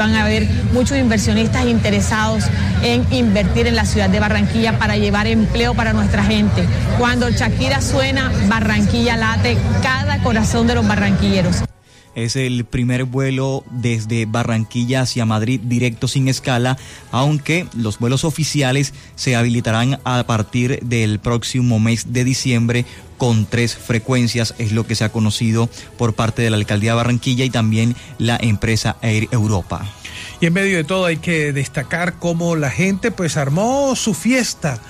Van a haber muchos inversionistas interesados en invertir en la ciudad de Barranquilla para llevar empleo para nuestra gente. Cuando Shakira suena, Barranquilla late, cada corazón de los barranquilleros. Es el primer vuelo desde Barranquilla hacia Madrid directo sin escala, aunque los vuelos oficiales se habilitarán a partir del próximo mes de diciembre con 3 frecuencias, es lo que se ha conocido por parte de la Alcaldía de Barranquilla y también la empresa Air Europa. Y en medio de todo hay que destacar cómo la gente pues armó su fiesta.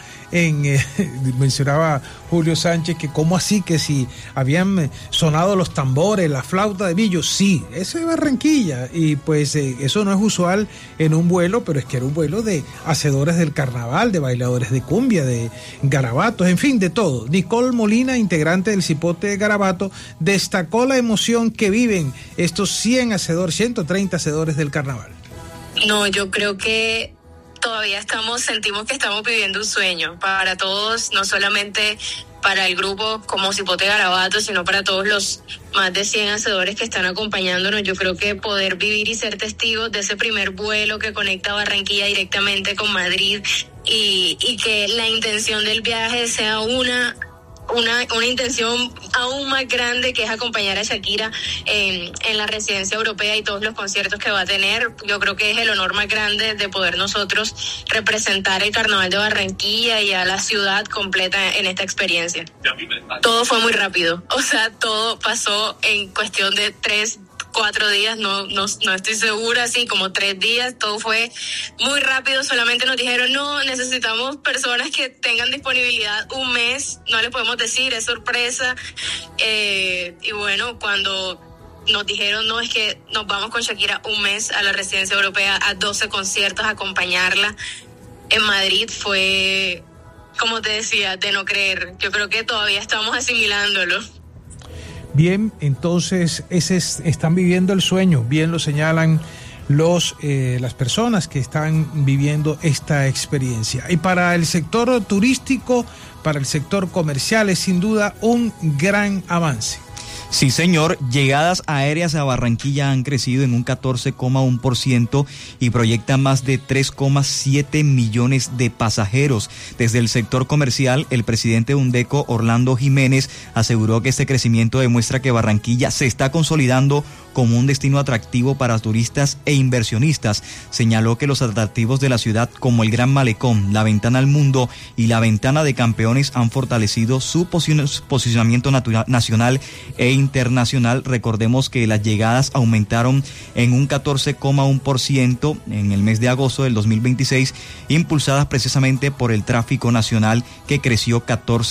Mencionaba Julio Sánchez que cómo así, que si habían sonado los tambores, la flauta de Billo, sí, eso es Barranquilla, y pues eso no es usual en un vuelo, pero es que era un vuelo de hacedores del carnaval, de bailadores de cumbia, de garabatos, en fin, de todo. Nicole Molina, integrante del Cipote de Garabato, destacó la emoción que viven estos 130 hacedores del carnaval. No, yo creo que todavía sentimos que estamos viviendo un sueño para todos, no solamente para el grupo como Cipote Garabato, sino para todos los más de 100 hacedores que están acompañándonos. Yo creo que poder vivir y ser testigos de ese primer vuelo que conecta Barranquilla directamente con Madrid y que la intención del viaje sea una intención aún más grande, que es acompañar a Shakira en la residencia europea y todos los conciertos que va a tener. Yo creo que es el honor más grande de poder nosotros representar el Carnaval de Barranquilla y a la ciudad completa en esta experiencia. Todo fue muy rápido, o sea, todo pasó en cuestión de 4 días, no estoy segura, sí, como 3 días, todo fue muy rápido. Solamente nos dijeron, no, necesitamos personas que tengan disponibilidad un mes, no les podemos decir, es sorpresa, y bueno, cuando nos dijeron, no, es que nos vamos con Shakira un mes a la residencia europea, a 12 conciertos, a acompañarla en Madrid, fue, como te decía, de no creer. Yo creo que todavía estamos asimilándolo. Bien, entonces están viviendo el sueño, bien lo señalan las personas que están viviendo esta experiencia. Y para el sector turístico, para el sector comercial, es sin duda un gran avance. Sí, señor. Llegadas aéreas a Barranquilla han crecido en un 14,1% y proyectan más de 3,7 millones de pasajeros. Desde el sector comercial, el presidente de Undeco, Orlando Jiménez, aseguró que este crecimiento demuestra que Barranquilla se está consolidando como un destino atractivo para turistas e inversionistas. Señaló que los atractivos de la ciudad, como el Gran Malecón, la Ventana al Mundo y la Ventana de Campeones, han fortalecido su posicionamiento nacional e internacional. Recordemos que las llegadas aumentaron en un 14,1% en el mes de agosto del 2026, impulsadas precisamente por el tráfico nacional, que creció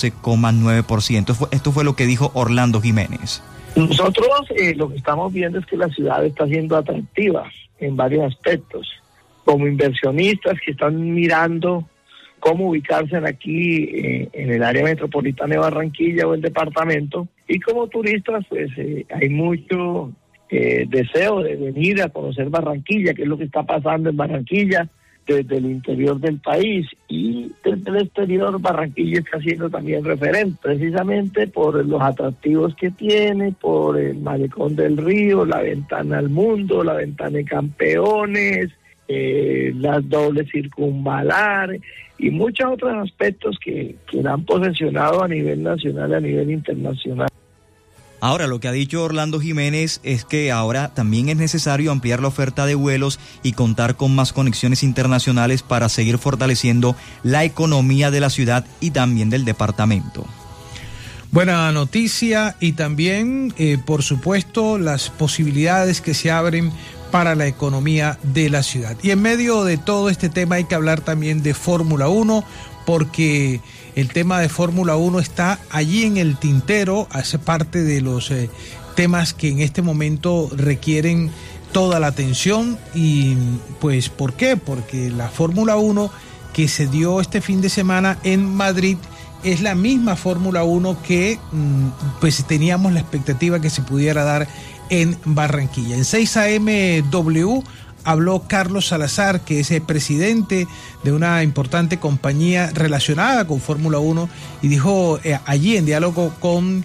14,9%. Esto fue lo que dijo Orlando Jiménez. Nosotros lo que estamos viendo es que la ciudad está siendo atractiva en varios aspectos, como inversionistas que están mirando cómo ubicarse aquí en el área metropolitana de Barranquilla o el departamento, y como turistas pues hay mucho deseo de venir a conocer Barranquilla, que es lo que está pasando en Barranquilla, desde el interior del país, y desde el exterior Barranquilla está siendo también referente, precisamente por los atractivos que tiene, por el Malecón del Río, la Ventana al Mundo, la Ventana de Campeones, las dobles circunvalar y muchos otros aspectos que la han posesionado a nivel nacional y a nivel internacional. Ahora, lo que ha dicho Orlando Jiménez es que ahora también es necesario ampliar la oferta de vuelos y contar con más conexiones internacionales para seguir fortaleciendo la economía de la ciudad y también del departamento. Buena noticia, y también, por supuesto, las posibilidades que se abren para la economía de la ciudad. Y en medio de todo este tema hay que hablar también de Fórmula 1, porque el tema de Fórmula 1 está allí en el tintero, hace parte de los temas que en este momento requieren toda la atención. Y pues, ¿por qué? Porque la Fórmula 1 que se dio este fin de semana en Madrid es la misma Fórmula 1 que pues teníamos la expectativa que se pudiera dar en Barranquilla. En 6am habló Carlos Salazar, que es el presidente de una importante compañía relacionada con Fórmula 1, y dijo allí en diálogo con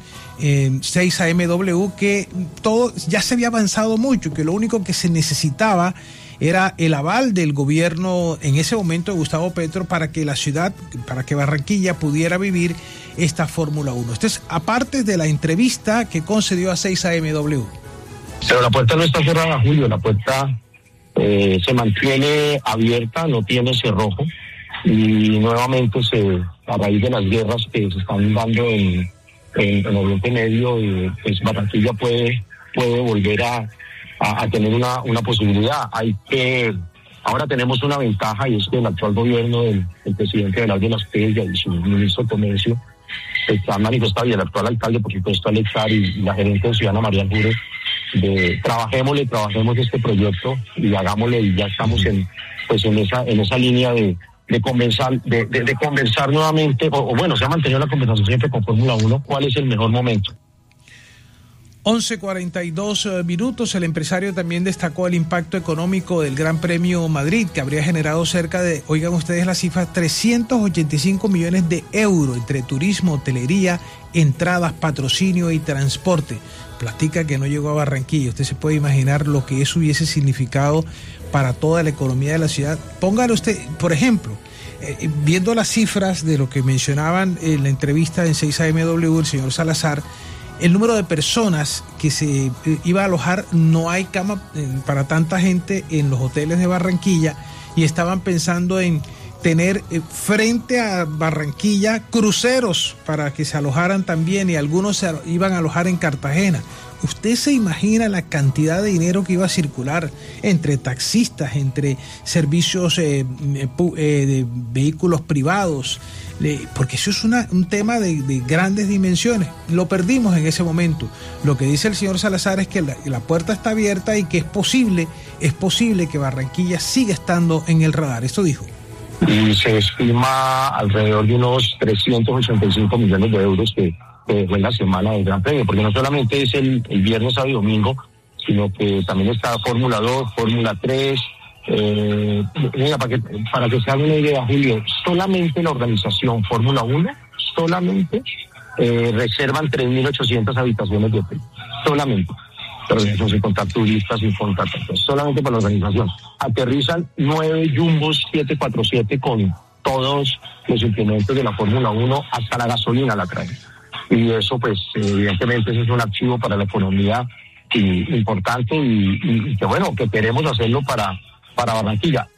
6amW que todo ya se había avanzado mucho, que lo único que se necesitaba era el aval del gobierno en ese momento de Gustavo Petro para que la ciudad, para que Barranquilla pudiera vivir esta Fórmula 1. Esto es aparte de la entrevista que concedió a 6AMW. Pero la puerta no está cerrada, Julio, la puerta se mantiene abierta, no tiene cerrojo, y nuevamente a raíz de las guerras que se están dando en Oriente Medio, pues Barranquilla puede volver a tener una posibilidad. Ahora tenemos una ventaja, y es que el actual gobierno del presidente Velarde Lasprilla y su ministro de Comercio está manifestado, y el actual alcalde, por supuesto, Alex Sar, y la gerente de Ciudadana María Jure, trabajemos este proyecto y hagámosle, y ya estamos en esa línea de conversar nuevamente, se ha mantenido la conversación siempre con Fórmula 1, cuál es el mejor momento. 11:42 minutos. El empresario también destacó el impacto económico del Gran Premio Madrid, que habría generado cerca de, oigan ustedes la cifra, 385 millones de euros entre turismo, hotelería, entradas, patrocinio y transporte. Platica que no llegó a Barranquilla. Usted se puede imaginar lo que eso hubiese significado para toda la economía de la ciudad. Póngale usted, por ejemplo, viendo las cifras de lo que mencionaban en la entrevista en 6AMW el señor Salazar, el número de personas que se iba a alojar, no hay cama para tanta gente en los hoteles de Barranquilla, y estaban pensando en tener frente a Barranquilla cruceros para que se alojaran también, y algunos se iban a alojar en Cartagena. ¿Usted se imagina la cantidad de dinero que iba a circular entre taxistas, entre servicios de vehículos privados? Porque eso es un tema de grandes dimensiones. Lo perdimos en ese momento. Lo que dice el señor Salazar es que la puerta está abierta y que es posible que Barranquilla siga estando en el radar. Esto dijo. Y se estima alrededor de unos 385 millones de euros que fue en la semana del Gran Premio, porque no solamente es el viernes, sábado y domingo, sino que también está Fórmula 2, Fórmula 3. Mira, para que se haga una idea, Julio, solamente la organización Fórmula 1, reservan 3.800 habitaciones de hotel, solamente. Pero eso sin contar turistas, sin contar, solamente para la organización. Aterrizan 9 Jumbos 747 con todos los implementos de la Fórmula 1, hasta la gasolina la traen. Y eso, pues, evidentemente, eso es un activo para la economía importante, y que queremos hacerlo para Barranquilla.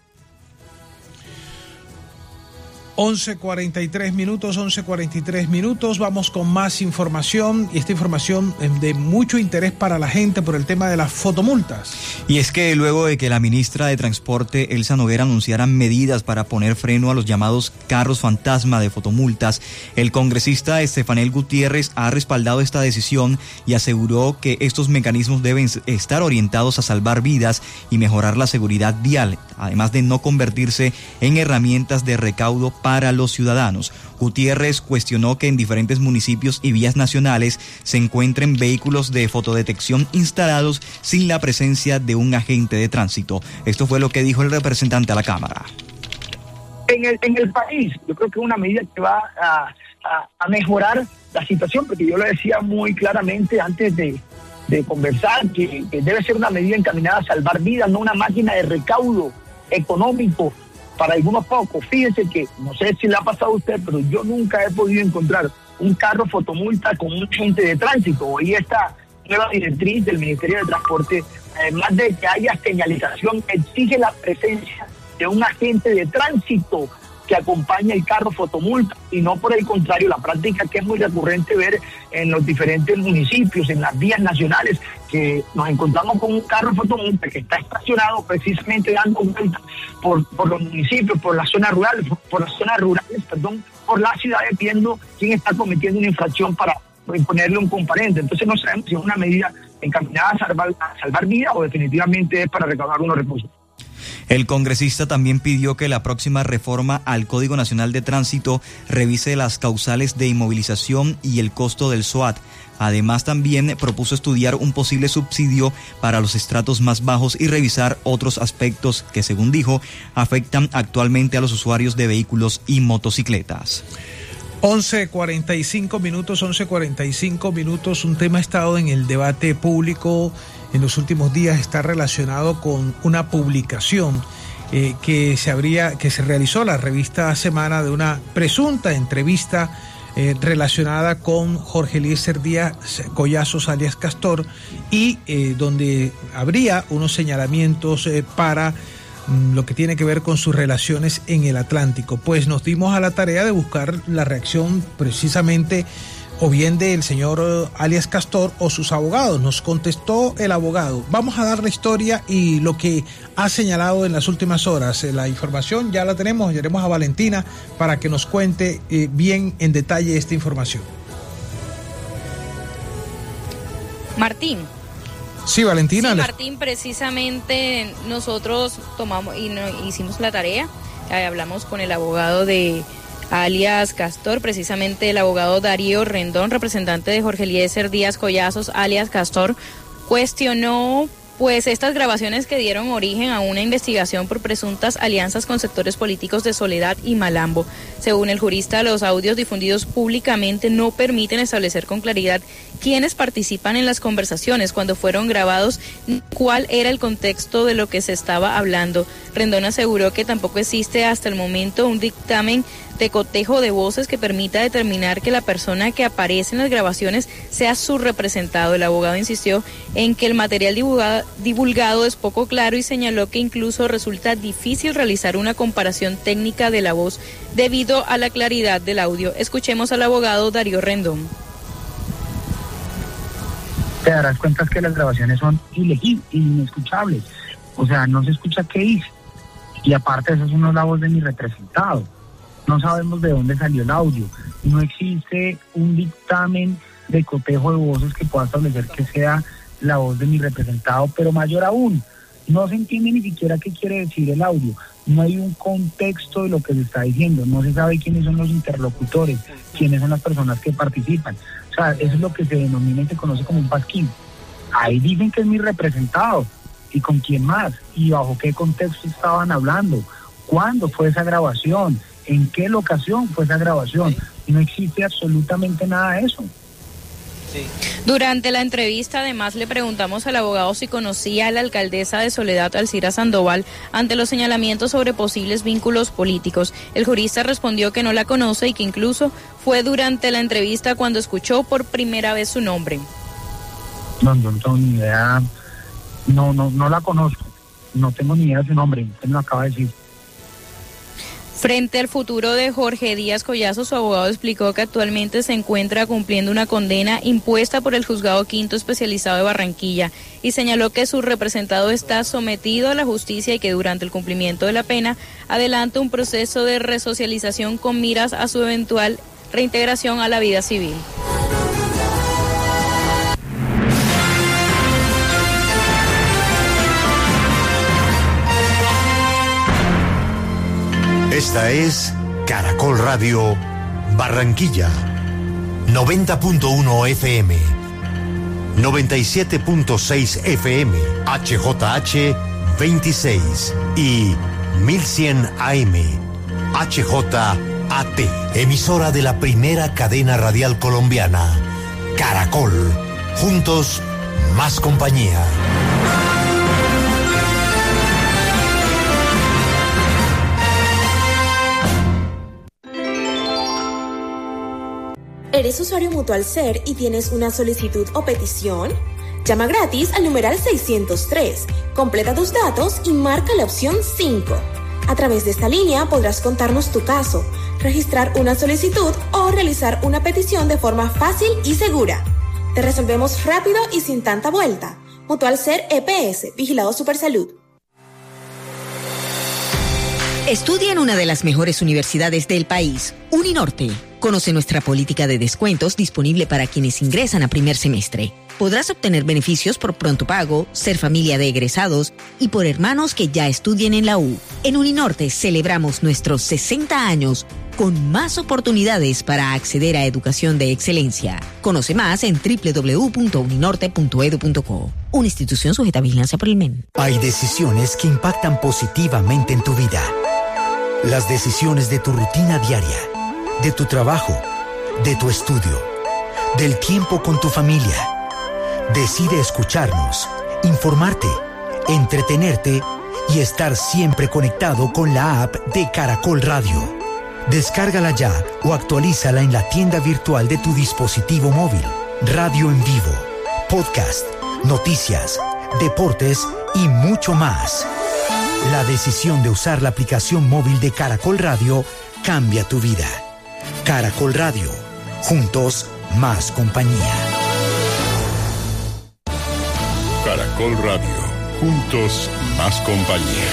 11:43 minutos. Vamos con más información, y esta información de mucho interés para la gente por el tema de las fotomultas. Y es que luego de que la ministra de Transporte, Elsa Noguera, anunciara medidas para poner freno a los llamados carros fantasma de fotomultas, el congresista Estefanel Gutiérrez ha respaldado esta decisión y aseguró que estos mecanismos deben estar orientados a salvar vidas y mejorar la seguridad vial, además de no convertirse en herramientas de recaudo para los ciudadanos. Gutiérrez cuestionó que en diferentes municipios y vías nacionales se encuentren vehículos de fotodetección instalados sin la presencia de un agente de tránsito. Esto fue lo que dijo el representante a la Cámara. En el país, yo creo que es una medida que va a mejorar la situación, porque yo lo decía muy claramente antes de conversar, que debe ser una medida encaminada a salvar vidas, no una máquina de recaudo económico para algunos pocos. Fíjense que, no sé si le ha pasado a usted, pero yo nunca he podido encontrar un carro fotomulta con un agente de tránsito. Y esta nueva directriz del Ministerio de Transporte, además de que haya señalización, exige la presencia de un agente de tránsito que acompaña el carro fotomulta, y no por el contrario, la práctica que es muy recurrente ver en los diferentes municipios, en las vías nacionales, que nos encontramos con un carro fotomulta que está estacionado precisamente dando vueltas por los municipios, por las zonas rurales, por las ciudades, viendo quién está cometiendo una infracción para imponerle un comparendo. Entonces no sabemos si es una medida encaminada a salvar vidas o definitivamente es para recaudar unos recursos. El congresista también pidió que la próxima reforma al Código Nacional de Tránsito revise las causales de inmovilización y el costo del SOAT. Además, también propuso estudiar un posible subsidio para los estratos más bajos y revisar otros aspectos que, según dijo, afectan actualmente a los usuarios de vehículos y motocicletas. 11:45 minutos. Un tema ha estado en el debate público en los últimos días, está relacionado con una publicación que se realizó la revista Semana de una presunta entrevista relacionada con Jorge Eliezer Díaz Collazos alias Castor, y donde habría unos señalamientos para lo que tiene que ver con sus relaciones en el Atlántico. Pues nos dimos a la tarea de buscar la reacción precisamente o bien del señor alias Castor o sus abogados. Nos contestó el abogado. Vamos a dar la historia y lo que ha señalado en las últimas horas. La información ya la tenemos, llegaremos a Valentina para que nos cuente bien en detalle esta información. Martín. Sí, Valentina. Sí, Martín, precisamente nosotros tomamos y hicimos la tarea, hablamos con el abogado de alias Castor, precisamente el abogado Darío Rendón, representante de Jorge Eliezer Díaz Collazos alias Castor, cuestionó pues estas grabaciones que dieron origen a una investigación por presuntas alianzas con sectores políticos de Soledad y Malambo. Según el jurista, los audios difundidos públicamente no permiten establecer con claridad quiénes participan en las conversaciones, cuando fueron grabados, cuál era el contexto de lo que se estaba hablando. Rendón aseguró que tampoco existe hasta el momento un dictamen de cotejo de voces que permita determinar que la persona que aparece en las grabaciones sea su representado. El abogado insistió en que el material divulgado es poco claro y señaló que incluso resulta difícil realizar una comparación técnica de la voz debido a la claridad del audio. Escuchemos al abogado Darío Rendón. Te darás cuenta que las grabaciones son inescuchables, o sea, no se escucha qué dice, y aparte eso es la voz de mi representado. No sabemos de dónde salió el audio. No existe un dictamen de cotejo de voces que pueda establecer que sea la voz de mi representado, pero mayor aún, no se entiende ni siquiera qué quiere decir el audio. No hay un contexto de lo que se está diciendo. No se sabe quiénes son los interlocutores, quiénes son las personas que participan. O sea, eso es lo que se denomina y se conoce como un pasquín. Ahí dicen que es mi representado. ¿Y con quién más? ¿Y bajo qué contexto estaban hablando? ¿Cuándo fue esa grabación? ¿En qué locación fue esa grabación? No existe absolutamente nada de eso. Sí. Durante la entrevista, además, le preguntamos al abogado si conocía a la alcaldesa de Soledad, Alcira Sandoval, ante los señalamientos sobre posibles vínculos políticos. El jurista respondió que no la conoce y que incluso fue durante la entrevista cuando escuchó por primera vez su nombre. No tengo ni idea, no la conozco, no tengo ni idea de su nombre, usted me lo acaba de decir. Frente al futuro de Jorge Díaz Collazos, su abogado explicó que actualmente se encuentra cumpliendo una condena impuesta por el Juzgado Quinto Especializado de Barranquilla y señaló que su representado está sometido a la justicia y que durante el cumplimiento de la pena adelanta un proceso de resocialización con miras a su eventual reintegración a la vida civil. Esta es Caracol Radio Barranquilla, 90.1 FM, 97.6 FM, HJH 26 y 1100 AM, HJAT, emisora de la primera cadena radial colombiana, Caracol, juntos más compañía. ¿Eres usuario Mutualser y tienes una solicitud o petición? Llama gratis al numeral 603, completa tus datos y marca la opción 5. A través de esta línea podrás contarnos tu caso, registrar una solicitud o realizar una petición de forma fácil y segura. Te resolvemos rápido y sin tanta vuelta. Mutualser EPS, Vigilado Supersalud. Estudia en una de las mejores universidades del país, Uninorte. Conoce nuestra política de descuentos disponible para quienes ingresan a primer semestre. Podrás obtener beneficios por pronto pago, ser familia de egresados y por hermanos que ya estudien en la U. En Uninorte celebramos nuestros 60 años con más oportunidades para acceder a educación de excelencia. Conoce más en www.uninorte.edu.co. Una institución sujeta a vigilancia por el MEN. Hay decisiones que impactan positivamente en tu vida. Las decisiones de tu rutina diaria. de tu trabajo, de tu estudio, del tiempo con tu familia. Decide escucharnos, informarte, entretenerte y estar siempre conectado con la app de Caracol Radio. Descárgala ya o actualízala en la tienda virtual de tu dispositivo móvil. Radio en vivo, podcast, noticias, deportes y mucho más. La decisión de usar la aplicación móvil de Caracol Radio cambia tu vida. Caracol Radio, juntos más compañía. Caracol Radio, juntos más compañía.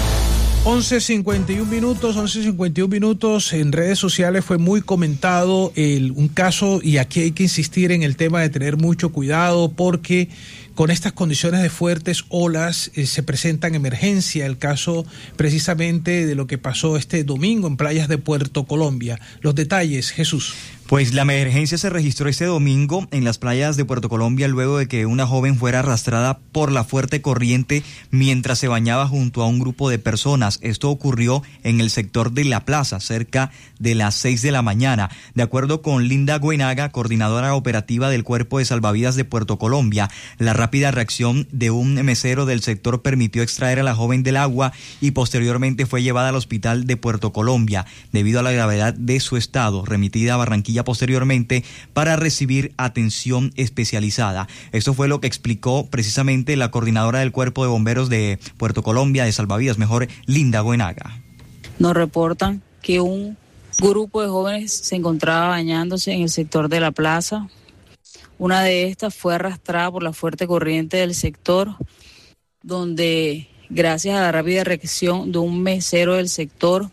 11:51 minutos. En redes sociales fue muy comentado un caso, y aquí hay que insistir en el tema de tener mucho cuidado porque con estas condiciones de fuertes olas se presentan emergencia. El caso precisamente de lo que pasó este domingo en playas de Puerto Colombia. Los detalles, Jesús. Pues la emergencia se registró este domingo en las playas de Puerto Colombia luego de que una joven fuera arrastrada por la fuerte corriente mientras se bañaba junto a un grupo de personas. Esto ocurrió en el sector de La Plaza, cerca de las 6 de la mañana. De acuerdo con Linda Guenaga, coordinadora operativa del Cuerpo de Salvavidas de Puerto Colombia, la rápida reacción de un mesero del sector permitió extraer a la joven del agua y posteriormente fue llevada al hospital de Puerto Colombia debido a la gravedad de su estado, remitida a Barranquilla posteriormente para recibir atención especializada. Esto fue lo que explicó precisamente la coordinadora del Cuerpo de Bomberos de Puerto Colombia, de Salvavidas, Linda Guenaga. Nos reportan que un grupo de jóvenes se encontraba bañándose en el sector de La Plaza. Una de estas fue arrastrada por la fuerte corriente del sector, donde gracias a la rápida reacción de un mesero del sector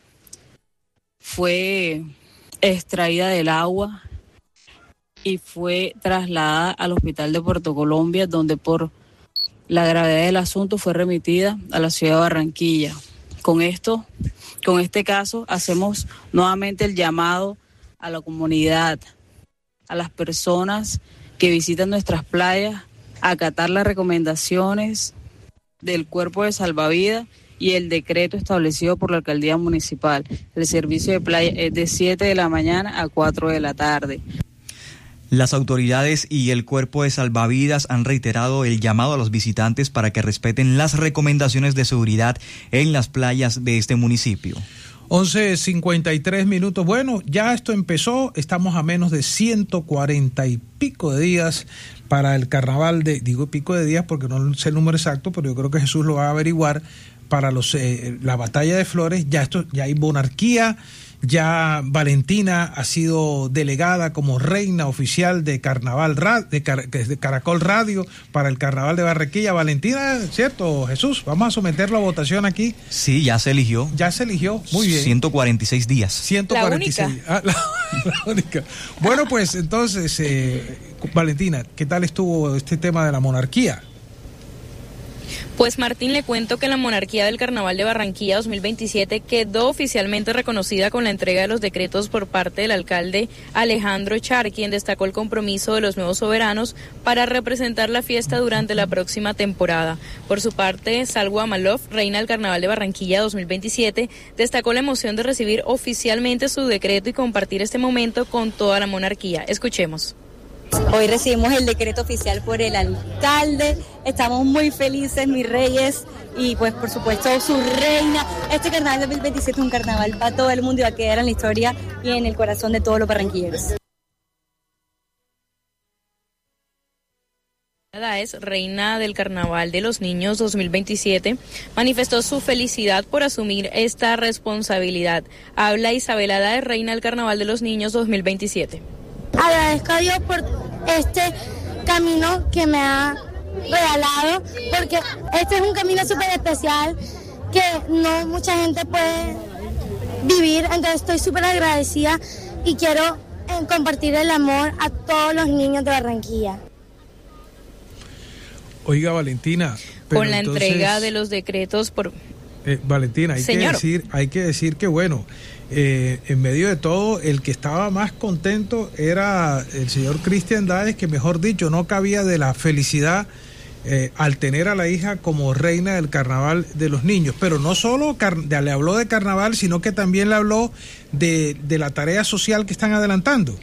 fue extraída del agua y fue trasladada al hospital de Puerto Colombia, donde por la gravedad del asunto fue remitida a la ciudad de Barranquilla. Con este caso, hacemos nuevamente el llamado a la comunidad, a las personas que visitan nuestras playas, a acatar las recomendaciones del Cuerpo de Salvavidas y el decreto establecido por la Alcaldía Municipal. El servicio de playa es de 7 de la mañana a 4 de la tarde. Las autoridades y el Cuerpo de Salvavidas han reiterado el llamado a los visitantes para que respeten las recomendaciones de seguridad en las playas de este municipio. 11:53 minutos. Bueno, ya esto empezó, estamos a menos de 140 y pico de días para el carnaval digo pico de días porque no sé el número exacto, pero yo creo que Jesús lo va a averiguar, para la batalla de Flores. Ya hay monarquía, ya Valentina ha sido delegada como reina oficial de Carnaval de Caracol Radio para el Carnaval de Barranquilla. Valentina, ¿cierto, Jesús? Vamos a someterlo a votación aquí. Sí, ya se eligió. Muy bien. 146 días. 146. La única. Bueno, pues entonces, Valentina, ¿qué tal estuvo este tema de la monarquía? Pues Martín, le cuento que la monarquía del Carnaval de Barranquilla 2027 quedó oficialmente reconocida con la entrega de los decretos por parte del alcalde Alejandro Char, quien destacó el compromiso de los nuevos soberanos para representar la fiesta durante la próxima temporada. Por su parte, Salwa Amalov, reina del Carnaval de Barranquilla 2027, destacó la emoción de recibir oficialmente su decreto y compartir este momento con toda la monarquía. Escuchemos. Hoy recibimos el decreto oficial por el alcalde, estamos muy felices, mis reyes, y pues por supuesto su reina. Este carnaval 2027 es un carnaval para todo el mundo y va a quedar en la historia y en el corazón de todos los barranquilleros. Es reina del Carnaval de los Niños 2027, manifestó su felicidad por asumir esta responsabilidad. Habla Isabel Haddad, reina del Carnaval de los Niños 2027. Agradezco a Dios por este camino que me ha regalado, porque este es un camino súper especial que no mucha gente puede vivir, entonces estoy súper agradecida y quiero compartir el amor a todos los niños de Barranquilla. Oiga, Valentina, con la entrega de los decretos por... Valentina, hay que decir que bueno, en medio de todo, el que estaba más contento era el señor Cristian Dáez, que mejor dicho, no cabía de la felicidad al tener a la hija como reina del carnaval de los niños. Pero no solo le habló de carnaval, sino que también le habló de la tarea social que están adelantando.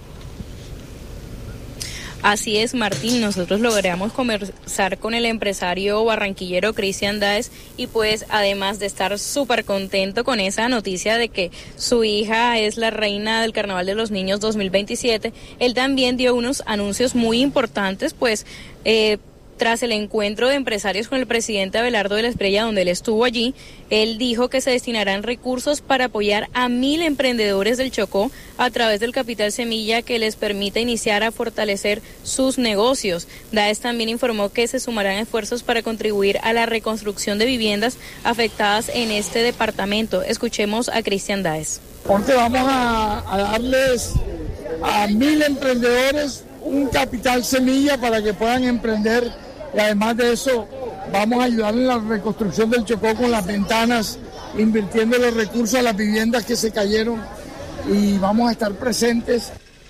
Así es, Martín, nosotros logramos conversar con el empresario barranquillero Cristian Dáez y pues además de estar súper contento con esa noticia de que su hija es la reina del Carnaval de los Niños 2027, él también dio unos anuncios muy importantes, pues tras el encuentro de empresarios con el presidente Abelardo de la Espriella, donde él estuvo allí, él dijo que se destinarán recursos para apoyar a 1.000 emprendedores del Chocó a través del capital semilla que les permita iniciar a fortalecer sus negocios. Dáez también informó que se sumarán esfuerzos para contribuir a la reconstrucción de viviendas afectadas en este departamento. Escuchemos a Cristian Dáez. Porque vamos a darles a 1.000 emprendedores un capital semilla para que puedan emprender, y además de eso vamos a ayudar en la reconstrucción del Chocó con las ventanas, invirtiendo los recursos a las viviendas que se cayeron, y vamos a estar presentes.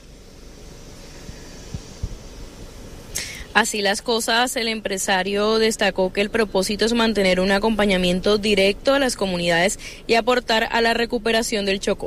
Así las cosas, el empresario destacó que el propósito es mantener un acompañamiento directo a las comunidades y aportar a la recuperación del Chocó.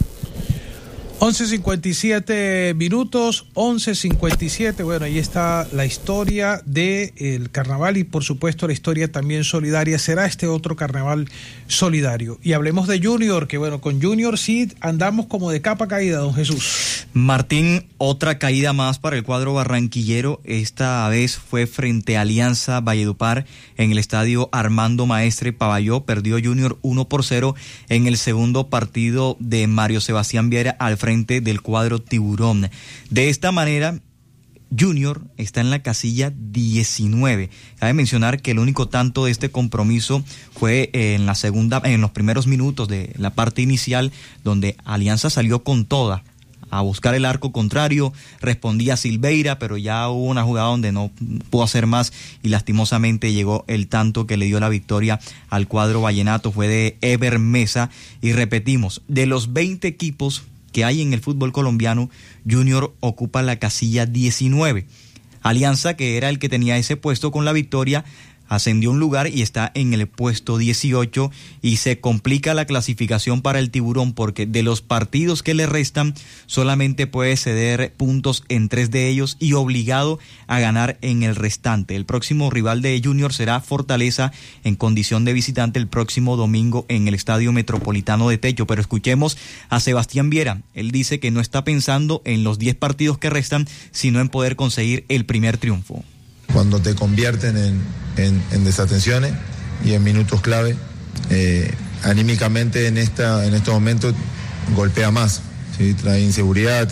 11:57 minutos, 11:57. Bueno, ahí está la historia del carnaval y por supuesto la historia también solidaria. Será este otro carnaval solidario. Y hablemos de Junior, que bueno, con Junior sí andamos como de capa caída, don Jesús. Martín, otra caída más para el cuadro barranquillero. Esta vez fue frente a Alianza Valledupar en el estadio Armando Maestre Pavalló. Perdió Junior 1-0 en el segundo partido de Mario Sebastián Viera al frente del cuadro Tiburón. De esta manera, Junior está en la casilla 19. Cabe mencionar que el único tanto de este compromiso fue en los primeros minutos de la parte inicial, donde Alianza salió con toda a buscar el arco contrario, respondía Silveira, pero ya hubo una jugada donde no pudo hacer más y lastimosamente llegó el tanto que le dio la victoria al cuadro vallenato, fue de Ever Mesa. Y repetimos, de los 20 equipos que hay en el fútbol colombiano, Junior ocupa la casilla 19. Alianza, que era el que tenía ese puesto con la victoria, ascendió un lugar y está en el puesto 18 y se complica la clasificación para el Tiburón porque de los partidos que le restan solamente puede ceder puntos en 3 de ellos y obligado a ganar en el restante. El próximo rival de Junior será Fortaleza en condición de visitante el próximo domingo en el Estadio Metropolitano de Techo. Pero escuchemos a Sebastián Viera. Él dice que no está pensando en los 10 partidos que restan, sino en poder conseguir el primer triunfo. Cuando te convierten en desatenciones y en minutos clave, anímicamente en estos momentos golpea más, ¿sí? Trae inseguridad,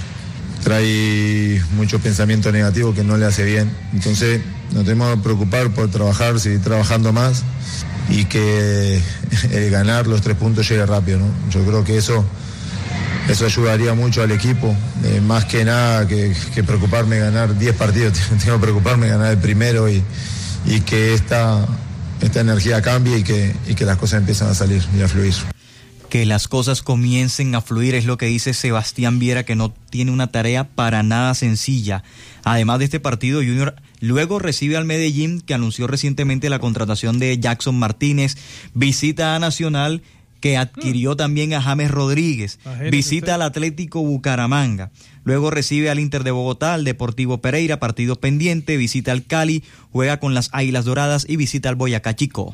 trae mucho pensamiento negativo que no le hace bien. Entonces nos tenemos que preocupar por trabajar, seguir trabajando más y que ganar los 3 puntos llegue rápido, ¿no? Yo creo que eso ayudaría mucho al equipo, más que nada que preocuparme de ganar 10 partidos, tengo que preocuparme de ganar el primero y que esta energía cambie y que las cosas empiecen a salir y a fluir. Que las cosas comiencen a fluir es lo que dice Sebastián Viera, que no tiene una tarea para nada sencilla. Además de este partido, Junior luego recibe al Medellín, que anunció recientemente la contratación de Jackson Martínez, visita a Nacional, que adquirió también a James Rodríguez, visita al Atlético Bucaramanga, luego recibe al Inter de Bogotá, al Deportivo Pereira, partido pendiente, visita al Cali, juega con las Águilas Doradas y visita al Boyacá Chicó.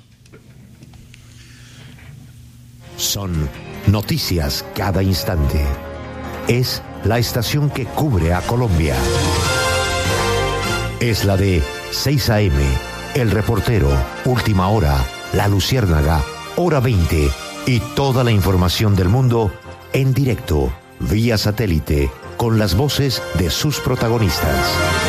Son noticias cada instante. Es la estación que cubre a Colombia. Es la de 6 AM, El Reportero, Última Hora, La Luciérnaga, Hora 20 y toda la información del mundo en directo, vía satélite, con las voces de sus protagonistas.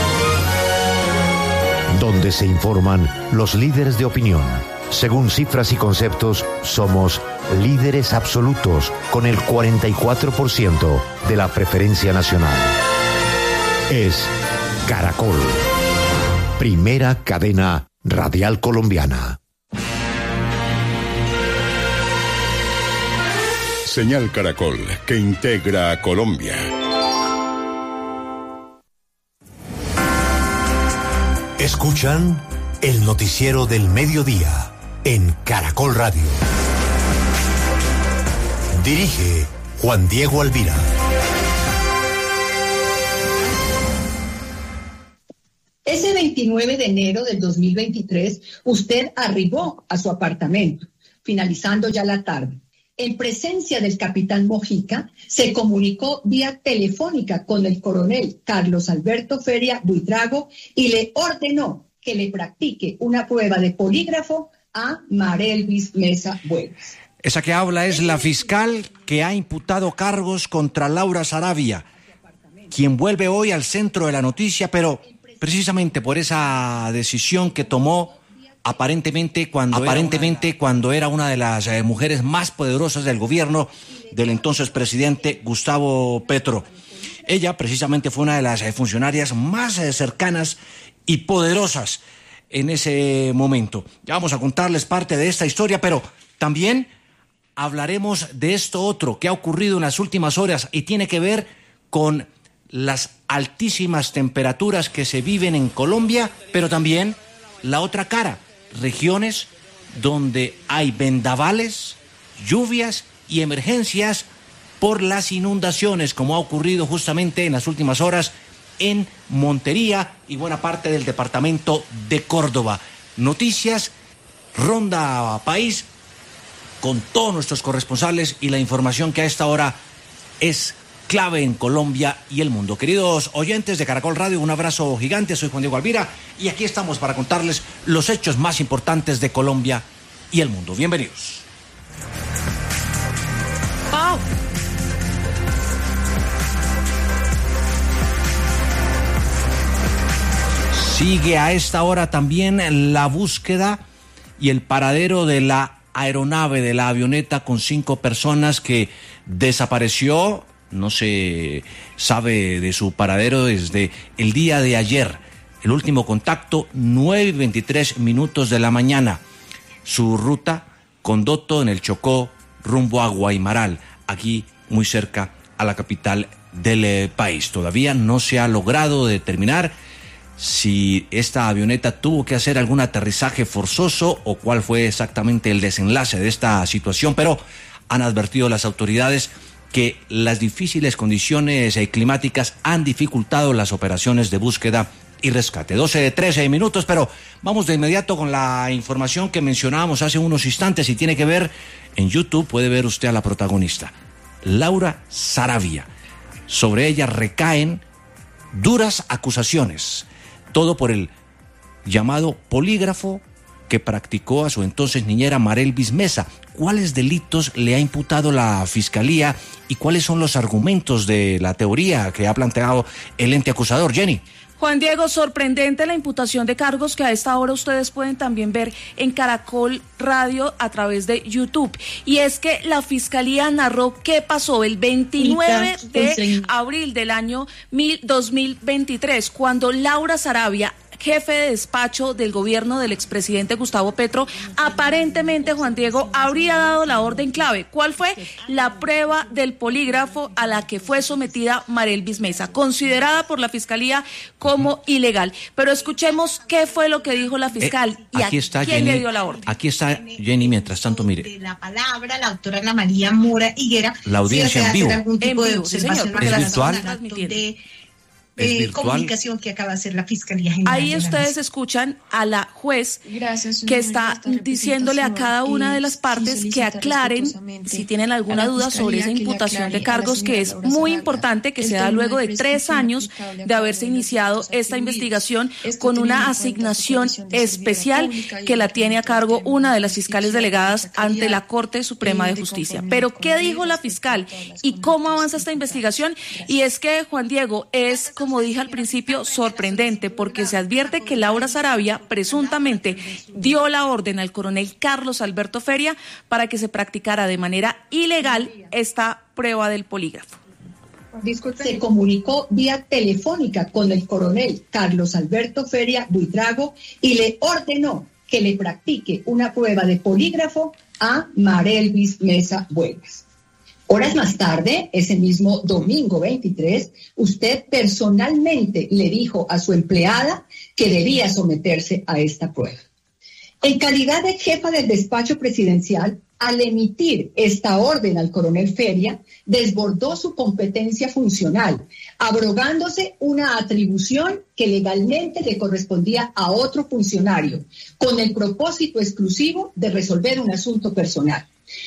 Donde se informan los líderes de opinión. Según cifras y conceptos, somos líderes absolutos con el 44% de la preferencia nacional. Es Caracol, primera cadena radial colombiana. Señal Caracol, que integra a Colombia. Escuchan el noticiero del mediodía en Caracol Radio. Dirige Juan Diego Alvira. Ese 29 de enero del 2023, usted arribó a su apartamento, finalizando ya la tarde. En presencia del capitán Mojica, se comunicó vía telefónica con el coronel Carlos Alberto Feria Buitrago y le ordenó que le practique una prueba de polígrafo a Marelvis Mesa Buegas. Esa que habla es la fiscal que ha imputado cargos contra Laura Saravia, quien vuelve hoy al centro de la noticia, pero precisamente por esa decisión que tomó aparentemente cuando era una de las mujeres más poderosas del gobierno del entonces presidente Gustavo Petro. Ella precisamente fue una de las funcionarias más cercanas y poderosas en ese momento. Ya vamos a contarles parte de esta historia, pero también hablaremos de esto otro que ha ocurrido en las últimas horas y tiene que ver con las altísimas temperaturas que se viven en Colombia, pero también la otra cara, regiones donde hay vendavales, lluvias y emergencias por las inundaciones, como ha ocurrido justamente en las últimas horas en Montería y buena parte del departamento de Córdoba. Noticias, Ronda País, con todos nuestros corresponsales y la información que a esta hora es clave en Colombia y el mundo. Queridos oyentes de Caracol Radio, un abrazo gigante. Soy Juan Diego Alvira y aquí estamos para contarles los hechos más importantes de Colombia y el mundo. Bienvenidos. ¡Pau! Sigue a esta hora también la búsqueda y el paradero de la aeronave, de la avioneta con 5 personas que desapareció. No se sabe de su paradero desde el día de ayer. El último contacto, 9:23 de la mañana. Su ruta, Condoto, en el Chocó, rumbo a Guaymaral, aquí muy cerca a la capital del país. Todavía no se ha logrado determinar si esta avioneta tuvo que hacer algún aterrizaje forzoso o cuál fue exactamente el desenlace de esta situación, pero han advertido las autoridades que las difíciles condiciones climáticas han dificultado las operaciones de búsqueda y rescate. 12:13, pero vamos de inmediato con la información que mencionábamos hace unos instantes y tiene que ver, en YouTube puede ver usted a la protagonista, Laura Saravia. Sobre ella recaen duras acusaciones, todo por el llamado polígrafo que practicó a su entonces niñera Marelvis Mesa. ¿Cuáles delitos le ha imputado la Fiscalía y cuáles son los argumentos de la teoría que ha planteado el ente acusador? Jenny. Juan Diego, sorprendente la imputación de cargos que a esta hora ustedes pueden también ver en Caracol Radio a través de YouTube. Y es que la Fiscalía narró qué pasó el 29 de abril del año 2023, cuando Laura Saravia, jefe de despacho del gobierno del expresidente Gustavo Petro, aparentemente, Juan Diego, habría dado la orden clave. ¿Cuál fue? La prueba del polígrafo a la que fue sometida Marelvis Mesa, considerada por la Fiscalía como ilegal. Pero escuchemos qué fue lo que dijo la fiscal y a quién Jenny, le dio la orden. Aquí está Jenny, mientras tanto, mire. De la palabra, la doctora Ana María Mora Higuera. La audiencia en vivo. Algún tipo de observación ¿Es virtual? Comunicación que acaba de hacer la Fiscalía General. Ahí ustedes escuchan a la juez que está diciéndole a cada una de las partes que aclaren si tienen alguna duda sobre esa imputación de cargos, que es muy importante, que se da luego de 3 años de haberse iniciado esta investigación con una asignación especial que la tiene a cargo una de las fiscales delegadas ante la Corte Suprema de Justicia. Pero ¿qué dijo la fiscal y cómo avanza esta investigación? Y es que, Juan Diego, es, como dije al principio, sorprendente, porque se advierte que Laura Saravia presuntamente dio la orden al coronel Carlos Alberto Feria para que se practicara de manera ilegal esta prueba del polígrafo. Se comunicó vía telefónica con el coronel Carlos Alberto Feria Buitrago y le ordenó que le practique una prueba de polígrafo a Marelvis Mesa Buegas. Horas más tarde, ese mismo domingo 23, usted personalmente le dijo a su empleada que debía someterse a esta prueba. En calidad de jefa del despacho presidencial, al emitir esta orden al coronel Feria, desbordó su competencia funcional, abrogándose una atribución que legalmente le correspondía a otro funcionario, con el propósito exclusivo de resolver un asunto personal.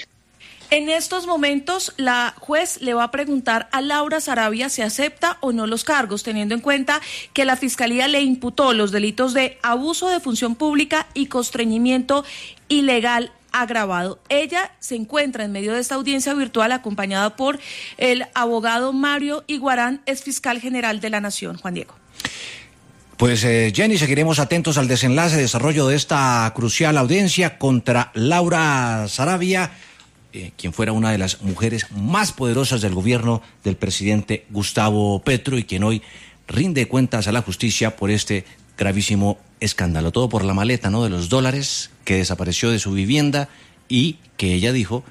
En estos momentos, la juez le va a preguntar a Laura Saravia si acepta o no los cargos, teniendo en cuenta que la Fiscalía le imputó los delitos de abuso de función pública y constreñimiento ilegal agravado. Ella se encuentra en medio de esta audiencia virtual acompañada por el abogado Mario Iguarán, ex fiscal general de la Nación. Juan Diego. Pues Jenny, seguiremos atentos al desenlace, desarrollo de esta crucial audiencia contra Laura Saravia, quien fuera una de las mujeres más poderosas del gobierno del presidente Gustavo Petro y quien hoy rinde cuentas a la justicia por este gravísimo escándalo. Todo por la maleta, ¿no?, de los dólares que desapareció de su vivienda y que ella dijo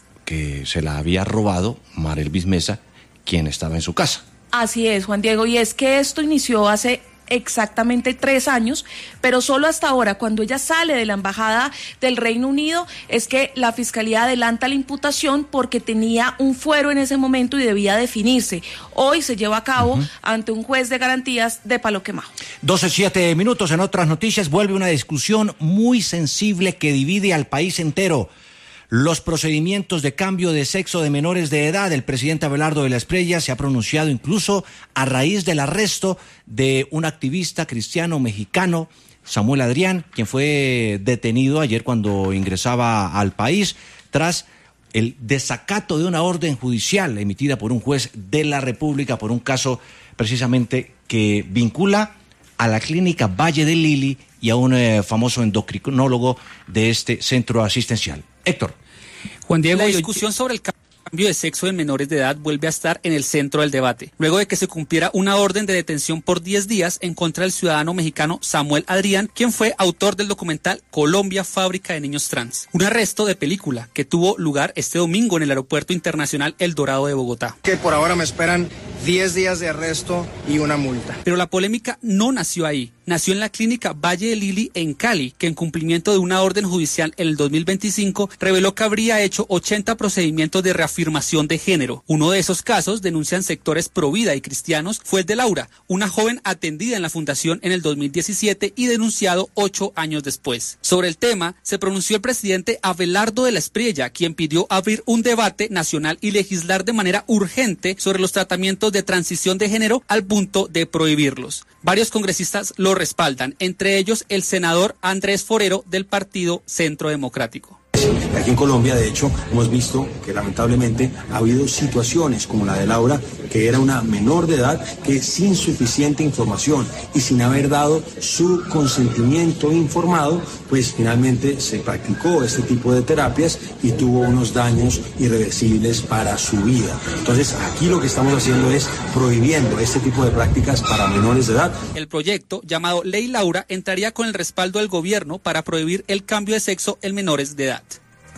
que se la había robado Mara Elvis Mesa, quien estaba en su casa. Así es, Juan Diego, y es que esto inició hace exactamente 3 años, pero solo hasta ahora, cuando ella sale de la embajada del Reino Unido, es que la Fiscalía adelanta la imputación porque tenía un fuero en ese momento y debía definirse. Hoy se lleva a cabo ante un juez de garantías de Palo Quemado. 12:07 minutos. En otras noticias, vuelve una discusión muy sensible que divide al país entero. Los procedimientos de cambio de sexo de menores de edad. El presidente Abelardo de la Espriella se ha pronunciado incluso a raíz del arresto de un activista cristiano mexicano, Samuel Adrián, quien fue detenido ayer cuando ingresaba al país tras el desacato de una orden judicial emitida por un juez de la República por un caso precisamente que vincula a la clínica Valle de Lili y a un famoso endocrinólogo de este centro asistencial. Héctor. Juan Diego, la discusión sobre el cambio de sexo en menores de edad vuelve a estar en el centro del debate, luego de que se cumpliera una orden de detención por 10 días en contra del ciudadano mexicano Samuel Adrián, quien fue autor del documental Colombia, fábrica de niños trans. Un arresto de película que tuvo lugar este domingo en el Aeropuerto Internacional El Dorado de Bogotá. Que por ahora me esperan 10 días de arresto y una multa. Pero la polémica no nació ahí. Nació en la clínica Valle de Lili en Cali, que en cumplimiento de una orden judicial en el 2025 reveló que habría hecho 80 procedimientos de reafirmación de género. Uno de esos casos, denuncian sectores provida y cristianos, fue el de Laura, una joven atendida en la fundación en el 2017 y denunciado 8 años después. Sobre el tema, se pronunció el presidente Abelardo de la Espriella, quien pidió abrir un debate nacional y legislar de manera urgente sobre los tratamientos de transición de género al punto de prohibirlos. Varios congresistas lo respaldan, entre ellos el senador Andrés Forero del Partido Centro Democrático. Aquí en Colombia, de hecho, hemos visto que lamentablemente ha habido situaciones como la de Laura, que era una menor de edad que sin suficiente información y sin haber dado su consentimiento informado, pues finalmente se practicó este tipo de terapias y tuvo unos daños irreversibles para su vida. Entonces, aquí lo que estamos haciendo es prohibiendo este tipo de prácticas para menores de edad. El proyecto, llamado Ley Laura, entraría con el respaldo del gobierno para prohibir el cambio de sexo en menores de edad.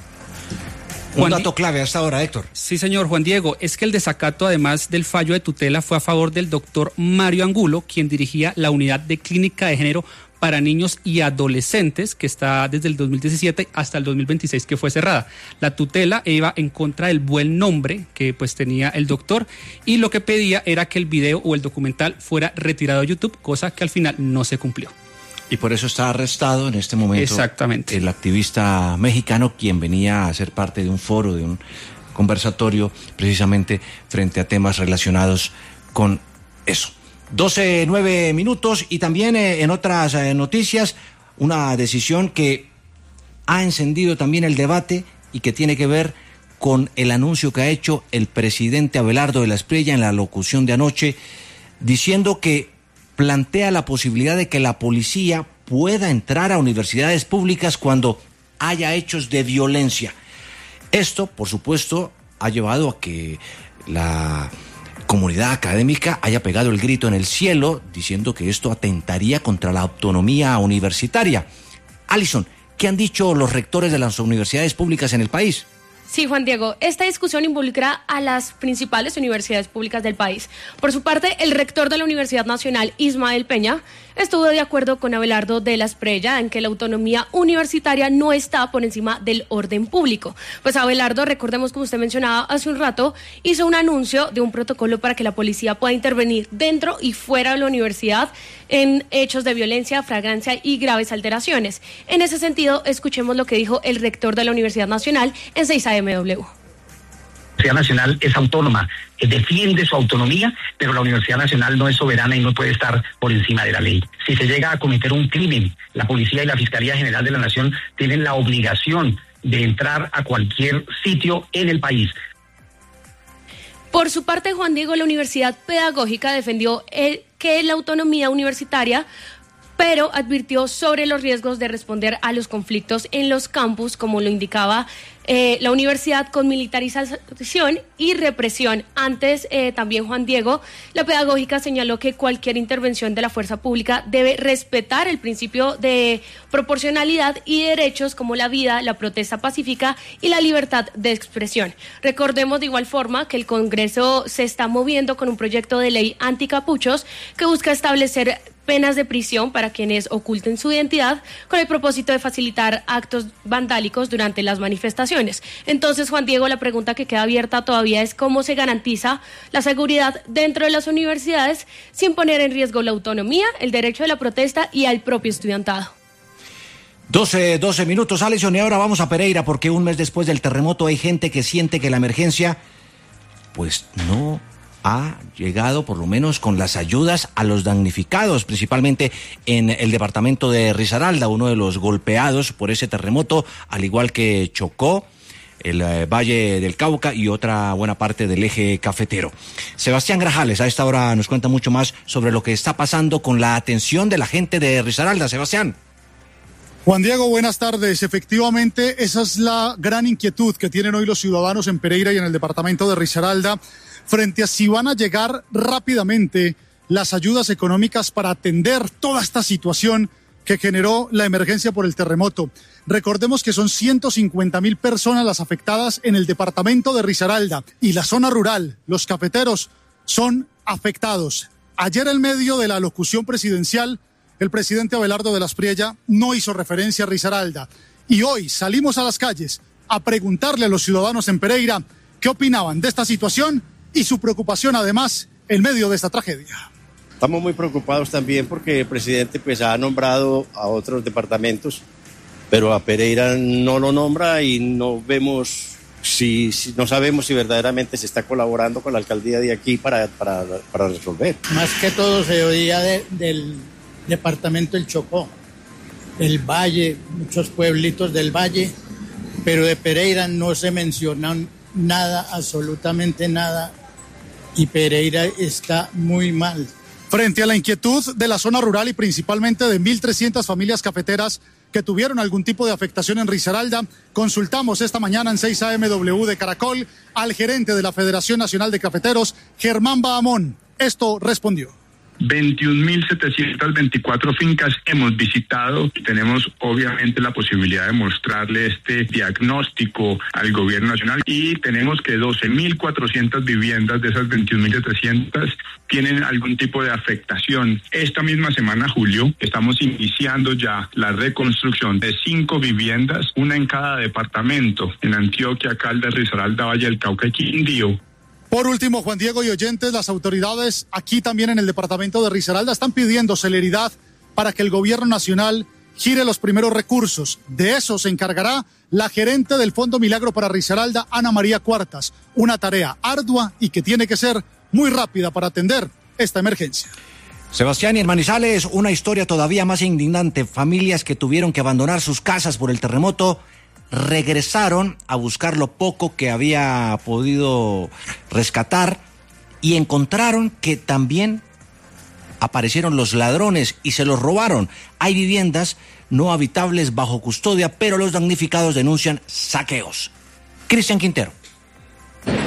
Un dato clave hasta ahora, Héctor. Sí, señor Juan Diego, es que el desacato, además del fallo de tutela, fue a favor del doctor Mario Angulo, quien dirigía la unidad de clínica de género para niños y adolescentes, que está desde el 2017 hasta el 2026, que fue cerrada. La tutela iba en contra del buen nombre que pues tenía el doctor, y lo que pedía era que el video o el documental fuera retirado de YouTube, cosa que al final no se cumplió. Y por eso está arrestado en este momento. Exactamente. El activista mexicano, quien venía a ser parte de un foro, de un conversatorio, precisamente frente a temas relacionados con eso. 12:09 minutos y también en otras noticias, una decisión que ha encendido también el debate y que tiene que ver con el anuncio que ha hecho el presidente Abelardo de la Espriella en la locución de anoche, diciendo que plantea la posibilidad de que la policía pueda entrar a universidades públicas cuando haya hechos de violencia. Esto, por supuesto, ha llevado a que la comunidad académica haya pegado el grito en el cielo, diciendo que esto atentaría contra la autonomía universitaria. Alison, ¿qué han dicho los rectores de las universidades públicas en el país? Sí, Juan Diego, esta discusión involucra a las principales universidades públicas del país. Por su parte, el rector de la Universidad Nacional, Ismael Peña, estuvo de acuerdo con Abelardo de la Espriella en que la autonomía universitaria no está por encima del orden público. Pues Abelardo, recordemos como usted mencionaba hace un rato, hizo un anuncio de un protocolo para que la policía pueda intervenir dentro y fuera de la universidad en hechos de violencia, flagrancia y graves alteraciones. En ese sentido, escuchemos lo que dijo el rector de la Universidad Nacional en 6am. La Universidad Nacional es autónoma, defiende su autonomía, pero la Universidad Nacional no es soberana y no puede estar por encima de la ley. Si se llega a cometer un crimen, la Policía y la Fiscalía General de la Nación tienen la obligación de entrar a cualquier sitio en el país. Por su parte, Juan Diego, la Universidad Pedagógica defendió que la autonomía universitaria, pero advirtió sobre los riesgos de responder a los conflictos en los campus, como lo indicaba la universidad, con militarización y represión. Antes, también Juan Diego, la Pedagógica señaló que cualquier intervención de la fuerza pública debe respetar el principio de proporcionalidad y derechos como la vida, la protesta pacífica y la libertad de expresión. Recordemos de igual forma que el Congreso se está moviendo con un proyecto de ley anticapuchos que busca establecer penas de prisión para quienes oculten su identidad con el propósito de facilitar actos vandálicos durante las manifestaciones. Entonces, Juan Diego, la pregunta que queda abierta todavía es cómo se garantiza la seguridad dentro de las universidades sin poner en riesgo la autonomía, el derecho de la protesta y al propio estudiantado. 12 minutos, Alison, y ahora vamos a Pereira, porque un mes después del terremoto hay gente que siente que la emergencia pues no ha llegado, por lo menos con las ayudas a los damnificados, principalmente en el departamento de Risaralda, uno de los golpeados por ese terremoto, al igual que Chocó, el Valle del Cauca y otra buena parte del eje cafetero. Sebastián Grajales a esta hora nos cuenta mucho más sobre lo que está pasando con la atención de la gente de Risaralda. Sebastián. Juan Diego, buenas tardes. Efectivamente, esa es la gran inquietud que tienen hoy los ciudadanos en Pereira y en el departamento de Risaralda, frente a si van a llegar rápidamente las ayudas económicas para atender toda esta situación que generó la emergencia por el terremoto. Recordemos que son 150.000 personas las afectadas en el departamento de Risaralda y la zona rural. Los cafeteros son afectados. Ayer, en medio de la locución presidencial, el presidente Abelardo de la Espriella no hizo referencia a Risaralda. Y hoy salimos a las calles a preguntarle a los ciudadanos en Pereira qué opinaban de esta situación y su preocupación, además, en medio de esta tragedia. Estamos muy preocupados también porque el presidente pues ha nombrado a otros departamentos, pero a Pereira no lo nombra y no vemos no sabemos si verdaderamente se está colaborando con la alcaldía de aquí para resolver. Más que todo se oía del departamento del Chocó, el Valle, muchos pueblitos del Valle, pero de Pereira no se menciona nada, absolutamente nada, y Pereira está muy mal. Frente a la inquietud de la zona rural y principalmente de 1.300 familias cafeteras que tuvieron algún tipo de afectación en Risaralda, consultamos esta mañana en 6AMW de Caracol al gerente de la Federación Nacional de Cafeteros, Germán Bahamón. Esto respondió. 21.724 fincas hemos visitado y tenemos obviamente la posibilidad de mostrarle este diagnóstico al gobierno nacional, y tenemos que 12.400 viviendas de esas 21.700 tienen algún tipo de afectación. Esta misma semana, Julio, estamos iniciando ya la reconstrucción de 5 viviendas, una en cada departamento, en Antioquia, Caldas, Risaralda, Valle del Cauca y Quindío. Por último, Juan Diego y oyentes, las autoridades aquí también en el departamento de Risaralda están pidiendo celeridad para que el gobierno nacional gire los primeros recursos. De eso se encargará la gerente del Fondo Milagro para Risaralda, Ana María Cuartas. Una tarea ardua y que tiene que ser muy rápida para atender esta emergencia. Sebastián, y en Manizales, una historia todavía más indignante. Familias que tuvieron que abandonar sus casas por el terremoto regresaron a buscar lo poco que había podido rescatar y encontraron que también aparecieron los ladrones y se los robaron. Hay viviendas no habitables bajo custodia, pero los damnificados denuncian saqueos. Cristian Quintero.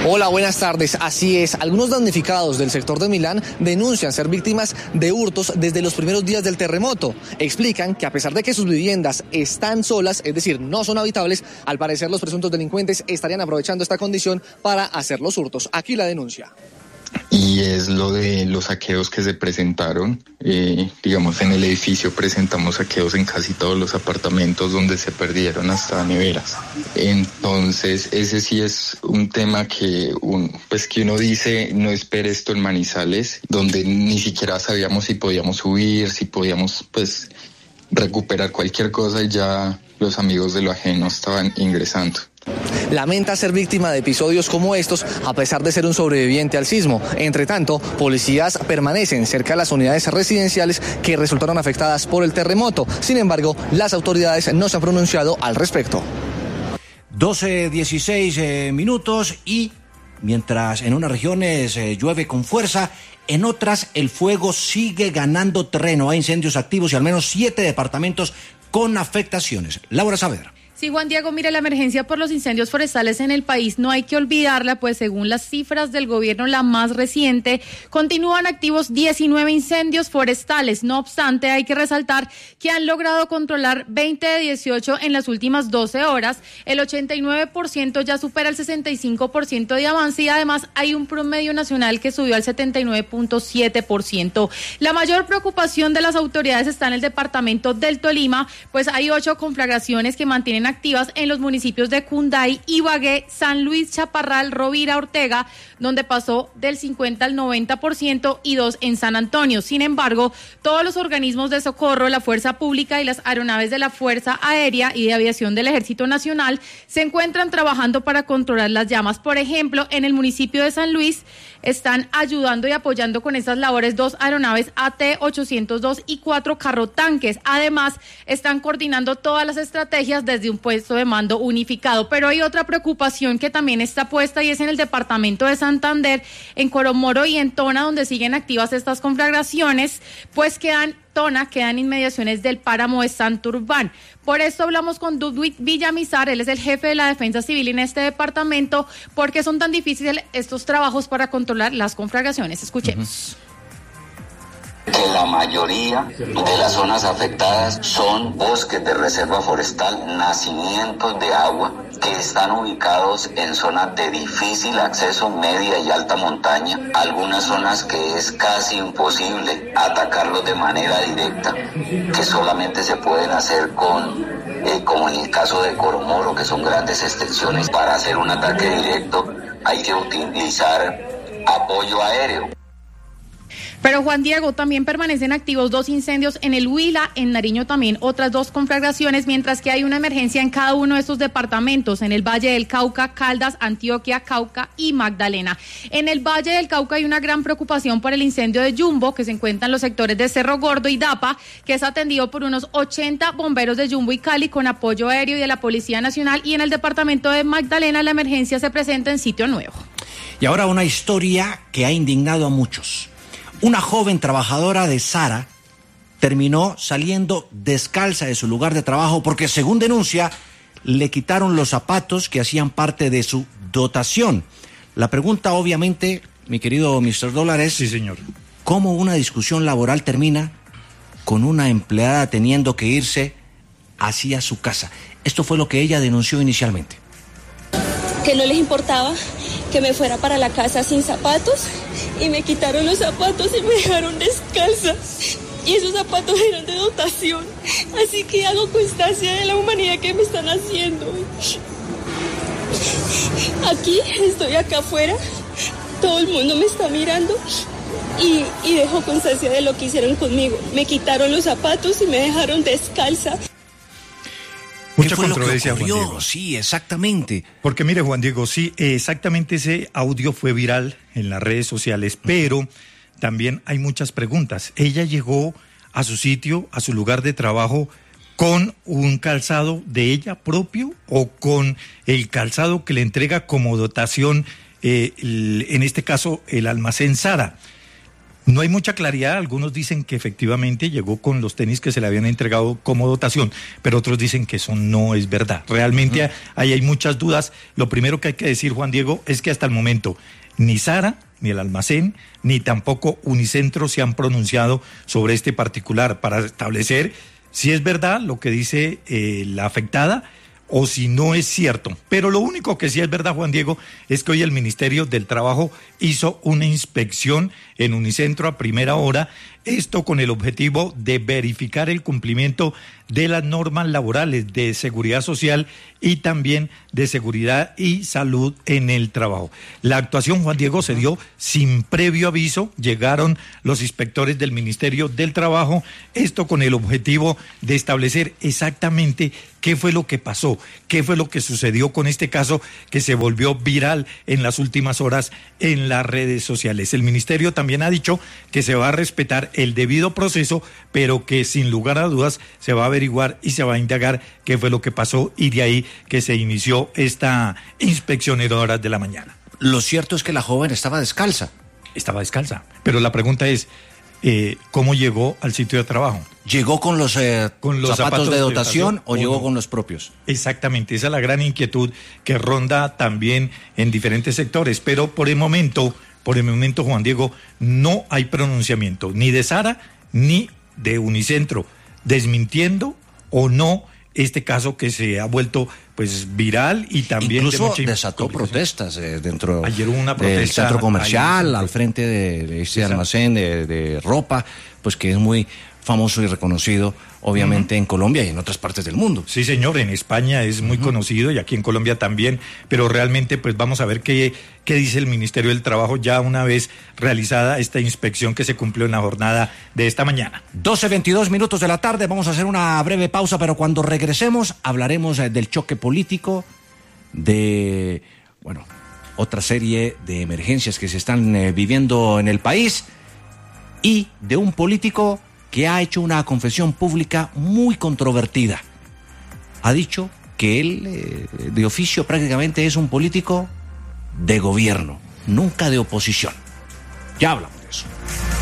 Hola, buenas tardes. Así es, algunos damnificados del sector de Milán denuncian ser víctimas de hurtos desde los primeros días del terremoto. Explican que a pesar de que sus viviendas están solas, es decir, no son habitables, al parecer los presuntos delincuentes estarían aprovechando esta condición para hacer los hurtos. Aquí la denuncia. Y es lo de los saqueos que se presentaron, digamos en el edificio presentamos saqueos en casi todos los apartamentos donde se perdieron hasta neveras. Entonces ese sí es un tema que uno dice, no espere esto en Manizales, donde ni siquiera sabíamos si podíamos subir, si podíamos recuperar cualquier cosa y ya los amigos de lo ajeno estaban ingresando. Lamenta ser víctima de episodios como estos a pesar de ser un sobreviviente al sismo. Entre tanto, policías permanecen cerca de las unidades residenciales que resultaron afectadas por el terremoto. Sin embargo, las autoridades no se han pronunciado al respecto. 12:16 minutos y mientras en unas regiones llueve con fuerza, en otras el fuego sigue ganando terreno. Hay incendios activos y al menos 7 departamentos con afectaciones. Laura Saavedra. Sí, Juan Diego, mire, la emergencia por los incendios forestales en el país no hay que olvidarla, pues según las cifras del gobierno, la más reciente, continúan activos 19 incendios forestales. No obstante, hay que resaltar que han logrado controlar 20 de 18 en las últimas 12 horas. El 89% ya supera el 65% de avance y además hay un promedio nacional que subió al 79.7%. La mayor preocupación de las autoridades está en el departamento del Tolima, pues hay 8 conflagraciones que mantienen activas en los municipios de Cunday, Ibagué, San Luis, Chaparral, Rovira, Ortega, donde pasó del 50 al 90% y 2 en San Antonio. Sin embargo, todos los organismos de socorro, la Fuerza Pública y las aeronaves de la Fuerza Aérea y de Aviación del Ejército Nacional se encuentran trabajando para controlar las llamas. Por ejemplo, en el municipio de San Luis están ayudando y apoyando con estas labores 2 aeronaves AT-802 y 4 carrotanques. Además, están coordinando todas las estrategias desde un puesto de mando unificado. Pero hay otra preocupación que también está puesta y es en el departamento de Santander, en Coromoro y en Tona, donde siguen activas estas conflagraciones, pues quedan inmediaciones del páramo de Santurbán. Por esto hablamos con Ludwig Villamizar, él es el jefe de la Defensa Civil en este departamento. ¿Por qué son tan difíciles estos trabajos para controlar las conflagraciones? Escuchemos. Que la mayoría de las zonas afectadas son bosques de reserva forestal, nacimientos de agua, que están ubicados en zonas de difícil acceso, media y alta montaña, algunas zonas que es casi imposible atacarlos de manera directa, que solamente se pueden hacer como en el caso de Coromoro, que son grandes extensiones. Para hacer un ataque directo hay que utilizar apoyo aéreo. Pero Juan Diego, también permanecen activos 2 incendios en el Huila, en Nariño también otras 2 conflagraciones, mientras que hay una emergencia en cada uno de estos departamentos, en el Valle del Cauca, Caldas, Antioquia, Cauca y Magdalena. En el Valle del Cauca hay una gran preocupación por el incendio de Jumbo, que se encuentra en los sectores de Cerro Gordo y Dapa, que es atendido por unos 80 bomberos de Jumbo y Cali con apoyo aéreo y de la Policía Nacional, y en el departamento de Magdalena la emergencia se presenta en Sitio Nuevo. Y ahora una historia que ha indignado a muchos. Una joven trabajadora de Sara terminó saliendo descalza de su lugar de trabajo porque, según denuncia, le quitaron los zapatos que hacían parte de su dotación. La pregunta, obviamente, mi querido Mr. Dólar, es... Sí, señor. ¿Cómo una discusión laboral termina con una empleada teniendo que irse hacia su casa? Esto fue lo que ella denunció inicialmente. Que no les importaba que me fuera para la casa sin zapatos y me quitaron los zapatos y me dejaron descalza. Y esos zapatos eran de dotación. Así que hago constancia de la humanidad que me están haciendo. Aquí, estoy acá afuera, todo el mundo me está mirando y dejo constancia de lo que hicieron conmigo. Me quitaron los zapatos y me dejaron descalza. Mucha controversia, Juan Diego. Sí, exactamente. Porque mire, Juan Diego, sí, exactamente ese audio fue viral en las redes sociales, pero también hay muchas preguntas. Ella llegó a su sitio, a su lugar de trabajo, con un calzado de ella propio o con el calzado que le entrega como dotación, en este caso, el almacén Sara. No hay mucha claridad, algunos dicen que efectivamente llegó con los tenis que se le habían entregado como dotación, pero otros dicen que eso no es verdad. Realmente ahí hay muchas dudas. Lo primero que hay que decir, Juan Diego, es que hasta el momento ni Sara, ni el almacén, ni tampoco Unicentro se han pronunciado sobre este particular para establecer si es verdad lo que dice la afectada o si no es cierto. Pero lo único que sí es verdad, Juan Diego, es que hoy el Ministerio del Trabajo hizo una inspección en Unicentro a primera hora, esto con el objetivo de verificar el cumplimiento de las normas laborales de seguridad social y también de seguridad y salud en el trabajo. La actuación, Juan Diego, se dio sin previo aviso, llegaron los inspectores del Ministerio del Trabajo, esto con el objetivo de establecer exactamente qué fue lo que pasó, qué fue lo que sucedió con este caso que se volvió viral en las últimas horas en las redes sociales. El Ministerio también ha dicho que se va a respetar el debido proceso, pero que sin lugar a dudas se va a averiguar y se va a indagar qué fue lo que pasó y de ahí que se inició esta inspección en horas de la mañana. Lo cierto es que la joven estaba descalza. Estaba descalza, pero la pregunta es, ¿cómo llegó al sitio de trabajo? ¿Llegó con los zapatos de dotación o llegó con los propios? Exactamente, esa es la gran inquietud que ronda también en diferentes sectores, pero por el momento, Juan Diego, no hay pronunciamiento ni de Sara ni de Unicentro, desmintiendo o no este caso que se ha vuelto pues viral y también incluso desató protestas dentro ayer hubo una protesta del centro comercial, al frente de este almacén de ropa, pues que es muy famoso y reconocido, obviamente, en Colombia y en otras partes del mundo. Sí, señor, en España es muy conocido y aquí en Colombia también, pero realmente pues vamos a ver qué dice el Ministerio del Trabajo ya una vez realizada esta inspección que se cumplió en la jornada de esta mañana. 12:22 de la tarde, vamos a hacer una breve pausa, pero cuando regresemos hablaremos del choque político, de, otra serie de emergencias que se están viviendo en el país y de un político que ha hecho una confesión pública muy controvertida. Ha dicho que él, de oficio, prácticamente es un político de gobierno, nunca de oposición. Ya hablamos de eso.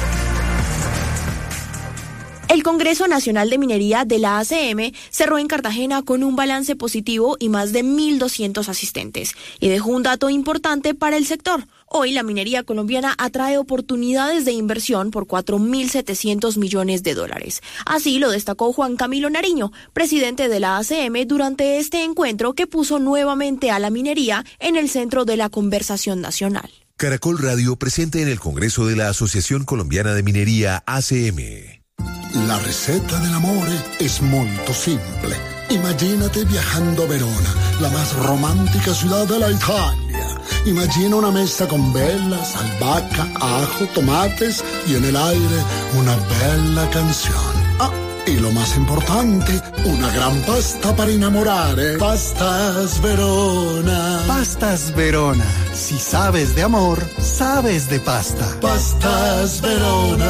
El Congreso Nacional de Minería de la ACM cerró en Cartagena con un balance positivo y más de 1.200 asistentes, y dejó un dato importante para el sector. Hoy la minería colombiana atrae oportunidades de inversión por $4.700 millones. Así lo destacó Juan Camilo Nariño, presidente de la ACM, durante este encuentro que puso nuevamente a la minería en el centro de la conversación nacional. Caracol Radio presente en el Congreso de la Asociación Colombiana de Minería ACM. La receta dell'amore es molto simple. Imagínate viajando a Verona, la más romántica ciudad de la Italia. Imagina una mesa con velas, albahaca, ajo, tomates y en el aire una bella canción. Y lo más importante, una gran pasta para enamorare. Pastas Verona. Pastas Verona. Si sabes de amor, sabes de pasta. Pastas Verona.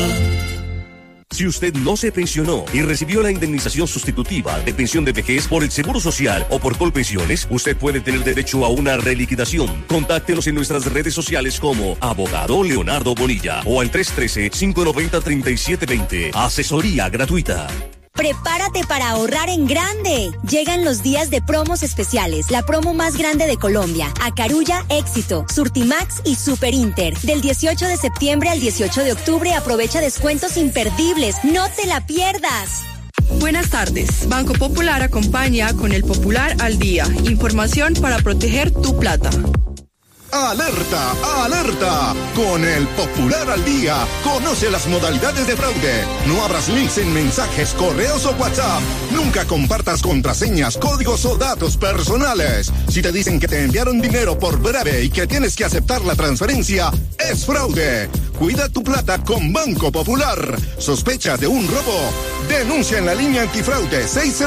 Si usted no se pensionó y recibió la indemnización sustitutiva de pensión de vejez por el Seguro Social o por Colpensiones, usted puede tener derecho a una reliquidación. Contáctenos en nuestras redes sociales como Abogado Leonardo Bonilla o al 313-590-3720. Asesoría gratuita. Prepárate para ahorrar en grande. Llegan los días de promos especiales, la promo más grande de Colombia. Acarulla, Éxito, Surtimax y Super Inter. Del 18 de septiembre al 18 de octubre aprovecha descuentos imperdibles. ¡No te la pierdas! Buenas tardes. Banco Popular acompaña con el Popular al Día. Información para proteger tu plata. ¡Alerta! ¡Alerta! Con el Popular al Día, conoce las modalidades de fraude. No abras links en mensajes, correos o WhatsApp. Nunca compartas contraseñas, códigos o datos personales. Si te dicen que te enviaron dinero por breve y que tienes que aceptar la transferencia, es fraude. Cuida tu plata con Banco Popular. ¿Sospechas de un robo? Denuncia en la línea antifraude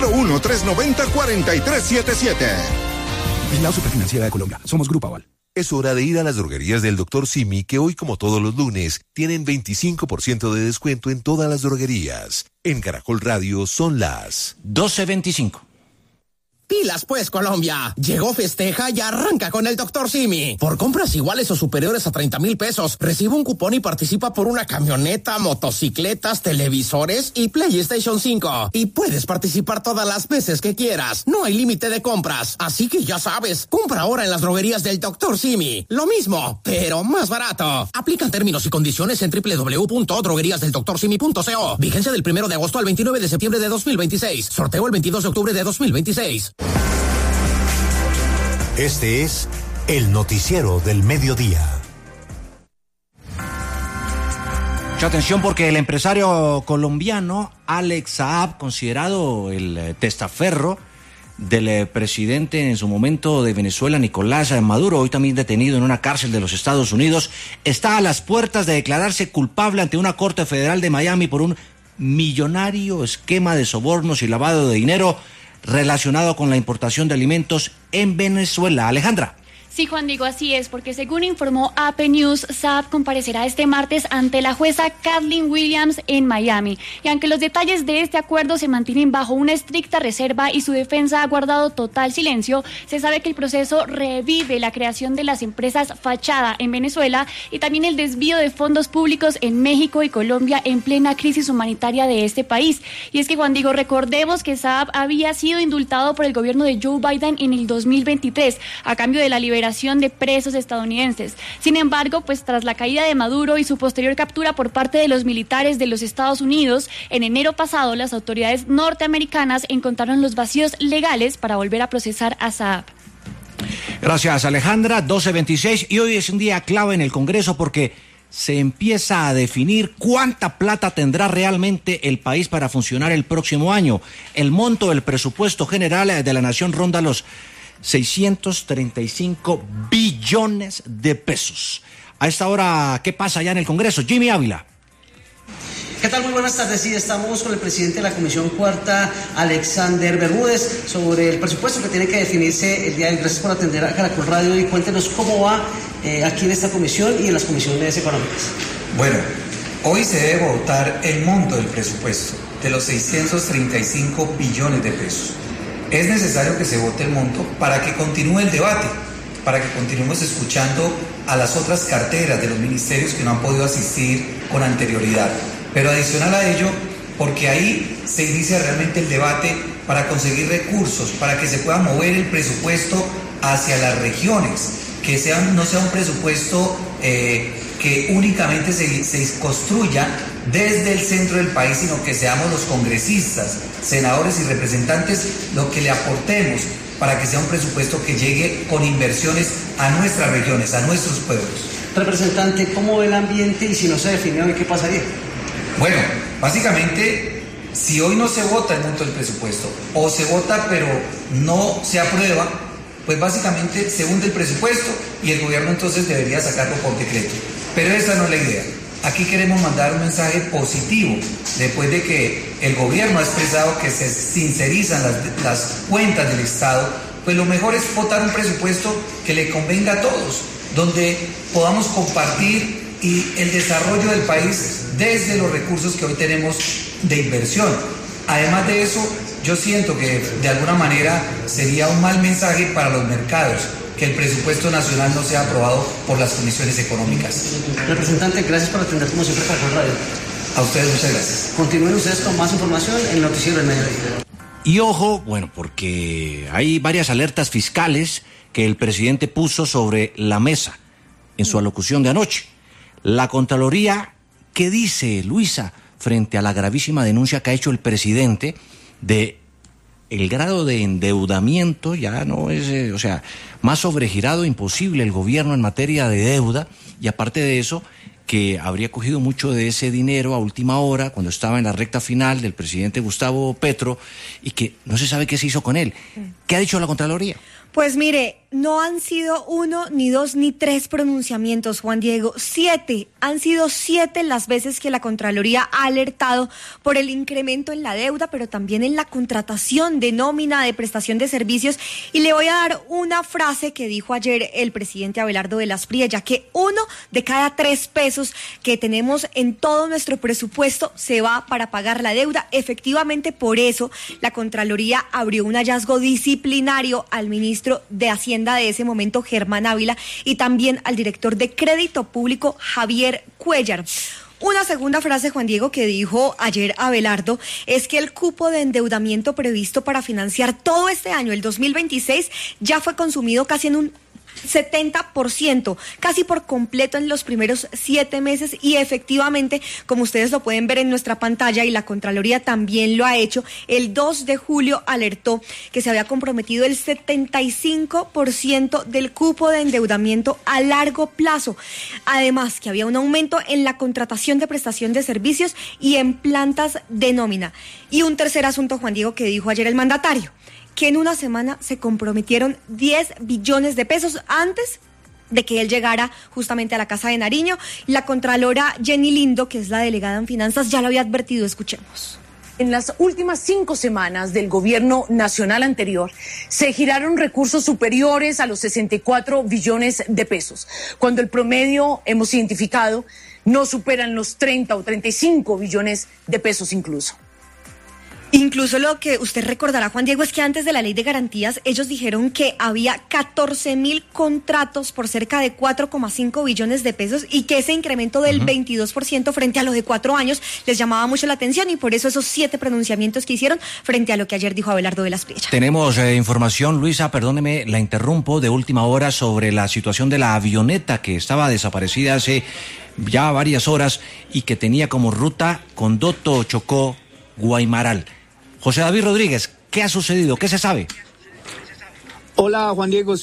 601-390-4377. La Superfinanciera de Colombia. Somos Grupo Aval. Es hora de ir a las droguerías del Dr. Simi, que hoy, como todos los lunes, tienen 25% de descuento en todas las droguerías. En Caracol Radio son las 12:25. Pilas pues, Colombia. Llegó Festeja y arranca con el Dr. Simi. Por compras iguales o superiores a 30,000 pesos, recibe un cupón y participa por una camioneta, motocicletas, televisores y PlayStation 5. Y puedes participar todas las veces que quieras. No hay límite de compras. Así que ya sabes, compra ahora en las droguerías del Dr. Simi. Lo mismo, pero más barato. Aplican términos y condiciones en www.drogueríasdeldoctorsimi.co. Vigencia del 1 de agosto al 29 de septiembre de 2026. Sorteo el 22 de octubre de 2026. Este es el noticiero del mediodía. Mucha atención porque el empresario colombiano Alex Saab, considerado el testaferro del presidente en su momento de Venezuela, Nicolás Maduro, hoy también detenido en una cárcel de los Estados Unidos, está a las puertas de declararse culpable ante una corte federal de Miami por un millonario esquema de sobornos y lavado de dinero relacionado con la importación de alimentos en Venezuela. Alejandra. Sí, Juan Diego, así es, porque según informó AP News, Saab comparecerá este martes ante la jueza Kathleen Williams en Miami. Y aunque los detalles de este acuerdo se mantienen bajo una estricta reserva y su defensa ha guardado total silencio, se sabe que el proceso revive la creación de las empresas fachada en Venezuela y también el desvío de fondos públicos en México y Colombia en plena crisis humanitaria de este país. Y es que, Juan Diego, recordemos que Saab había sido indultado por el gobierno de Joe Biden en el 2023 a cambio de la liberación de presos estadounidenses. Sin embargo, pues tras la caída de Maduro y su posterior captura por parte de los militares de los Estados Unidos, en enero pasado las autoridades norteamericanas encontraron los vacíos legales para volver a procesar a Saab. Gracias, Alejandra. 12:26 y hoy es un día clave en el Congreso porque se empieza a definir cuánta plata tendrá realmente el país para funcionar el próximo año. El monto del presupuesto general de la nación ronda los 635 billones de pesos. A esta hora, ¿qué pasa allá en el Congreso? Jimmy Ávila. ¿Qué tal? Muy buenas tardes. Sí, estamos con el presidente de la Comisión Cuarta, Alexander Bermúdez, sobre el presupuesto que tiene que definirse el día de hoy. Gracias por atender a Caracol Radio y cuéntenos cómo va aquí en esta comisión y en las comisiones económicas. Bueno, hoy se debe votar el monto del presupuesto de los 635 billones de pesos. Es necesario que se vote el monto para que continúe el debate, para que continuemos escuchando a las otras carteras de los ministerios que no han podido asistir con anterioridad. Pero adicional a ello, porque ahí se inicia realmente el debate para conseguir recursos, para que se pueda mover el presupuesto hacia las regiones, que no sea un presupuesto que únicamente se construya desde el centro del país, sino que seamos los congresistas, senadores y representantes lo que le aportemos para que sea un presupuesto que llegue con inversiones a nuestras regiones, a nuestros pueblos. Representante, ¿cómo ve el ambiente y si no se define hoy, qué pasaría? Bueno, básicamente, si hoy no se vota el monto del presupuesto o se vota pero no se aprueba, pues básicamente se hunde el presupuesto y el gobierno entonces debería sacarlo por decreto. Pero esa no es la idea. Aquí queremos mandar un mensaje positivo después de que el gobierno ha expresado que se sincerizan las cuentas del Estado, pues lo mejor es votar un presupuesto que le convenga a todos, donde podamos compartir y el desarrollo del país desde los recursos que hoy tenemos de inversión. Además de eso, yo siento que de alguna manera sería un mal mensaje para los mercados que el presupuesto nacional no sea aprobado por las comisiones económicas. Representante, gracias por atender como siempre para Radio. A ustedes muchas gracias. Continúen ustedes con más información en el Noticiero del Mediodía. Y ojo, bueno, porque hay varias alertas fiscales que el presidente puso sobre la mesa en su alocución de anoche. La Contraloría, ¿qué dice, Luisa, frente a la gravísima denuncia que ha hecho el presidente de el grado de endeudamiento? Ya no es, más sobregirado imposible el gobierno en materia de deuda, y aparte de eso, que habría cogido mucho de ese dinero a última hora, cuando estaba en la recta final del presidente Gustavo Petro, y que no se sabe qué se hizo con él. ¿Qué ha dicho la Contraloría? Pues mire, no han sido 1, ni 2, ni 3 pronunciamientos, Juan Diego. 7. Han sido 7 las veces que la Contraloría ha alertado por el incremento en la deuda, pero también en la contratación de nómina, de prestación de servicios. Y le voy a dar una frase que dijo ayer el presidente Abelardo de las Priella, que 1 de cada 3 pesos que tenemos en todo nuestro presupuesto se va para pagar la deuda. Efectivamente, por eso la Contraloría abrió un hallazgo disciplinario al ministro de Hacienda de ese momento, Germán Ávila, y también al director de Crédito Público, Javier Cuellar. Una segunda frase, Juan Diego, que dijo ayer Abelardo, es que el cupo de endeudamiento previsto para financiar todo este año, el 2026, ya fue consumido casi en un 70%, casi por completo en los primeros 7 meses, y efectivamente, como ustedes lo pueden ver en nuestra pantalla, y la Contraloría también lo ha hecho, el 2 de julio alertó que se había comprometido el 75% del cupo de endeudamiento a largo plazo. Además, que había un aumento en la contratación de prestación de servicios y en plantas de nómina. Y un tercer asunto, Juan Diego, que dijo ayer el mandatario, que en una semana se comprometieron 10 billones de pesos antes de que él llegara justamente a la Casa de Nariño. La contralora Jenny Lindo, que es la delegada en finanzas, ya lo había advertido. Escuchemos. En las últimas 5 semanas del gobierno nacional anterior se giraron recursos superiores a los 64 billones de pesos, cuando el promedio, hemos identificado, no superan los 30 o 35 billones de pesos incluso. Incluso lo que usted recordará, Juan Diego, es que antes de la ley de garantías, ellos dijeron que había 14.000 contratos por cerca de 4,5 billones de pesos, y que ese incremento del 22% frente a lo de 4 años les llamaba mucho la atención, y por eso esos 7 pronunciamientos que hicieron frente a lo que ayer dijo Abelardo de las Priella. Tenemos información, Luisa, perdóneme, la interrumpo, de última hora sobre la situación de la avioneta que estaba desaparecida hace ya varias horas y que tenía como ruta Condoto, Chocó, Guaymaral. José David Rodríguez, ¿qué ha sucedido? ¿Qué se sabe? Hola, Juan Diego.